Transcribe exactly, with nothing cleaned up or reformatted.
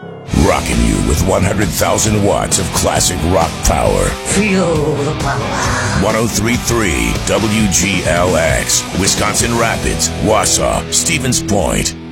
Rocking you with one hundred thousand watts of classic rock power. Feel the power. one oh three point three W G L X, Wisconsin Rapids, Wausau, Stevens Point.